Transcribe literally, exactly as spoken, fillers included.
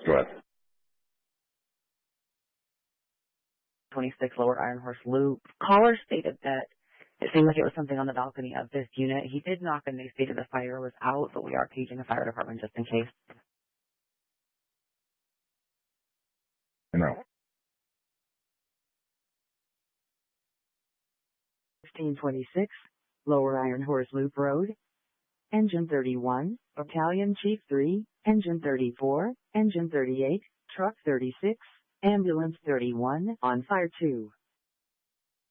Go ahead. twenty-six Lower Iron Horse Loop. Caller stated that it seemed like it was something on the balcony of this unit. He did knock and they stated the fire was out, but we are paging the fire department just in case. No. fifteen twenty-six Lower Iron Horse Loop Road. Engine thirty-one, Battalion Chief three, Engine thirty-four, Engine thirty-eight, Truck thirty-six, Ambulance thirty-one, on fire two.